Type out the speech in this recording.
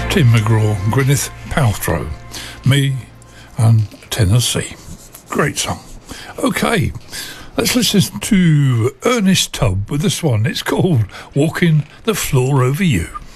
Tim McGraw, Gwyneth Paltrow, Me and Tennessee. Great song. Okay, let's listen to Ernest Tubb with this one. It's called Walking the Floor Over You.